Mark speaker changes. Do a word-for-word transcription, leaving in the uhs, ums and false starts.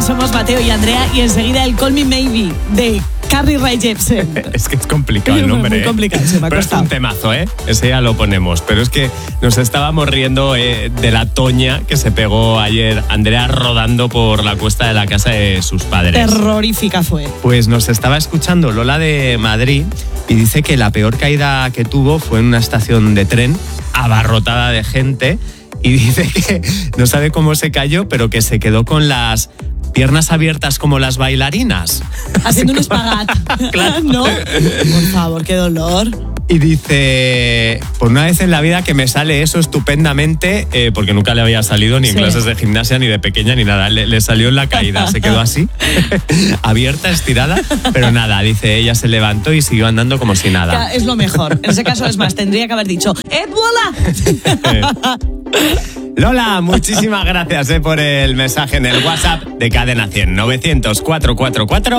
Speaker 1: somos Mateo y Andrea y enseguida el Call Me Maybe de Carly Rae Jepsen.
Speaker 2: Es que es complicado el nombre.
Speaker 1: Muy complicado,
Speaker 2: ¿eh?
Speaker 1: se me ha
Speaker 2: Pero
Speaker 1: costado.
Speaker 2: es un temazo, ¿eh? Ese ya lo ponemos. Pero es que nos estábamos riendo eh, de la toña que se pegó ayer Andrea rodando por la cuesta de la casa de sus padres.
Speaker 1: Terrorífica fue.
Speaker 2: Pues nos estaba escuchando Lola de Madrid y dice que la peor caída que tuvo fue en una estación de tren abarrotada de gente y dice que no sabe cómo se cayó, pero que se quedó con las piernas abiertas como las bailarinas.
Speaker 1: Haciendo un espagat.
Speaker 2: Claro.
Speaker 1: ¿No? Por favor, qué dolor.
Speaker 2: Y dice, por una vez en la vida que me sale eso estupendamente, eh, porque nunca le había salido ni en
Speaker 1: Sí.
Speaker 2: clases de gimnasia, ni de pequeña, ni nada. Le, le salió en la caída, se quedó así, abierta, estirada, pero nada, dice, ella se levantó y siguió andando como si nada.
Speaker 1: Ya, es lo mejor. En ese caso, es más, tendría que haber dicho, ¡eh, voilà!
Speaker 2: Lola, muchísimas gracias eh, por el mensaje en el WhatsApp de Cadena cien, novecientos, cuatrocientos cuarenta y cuatro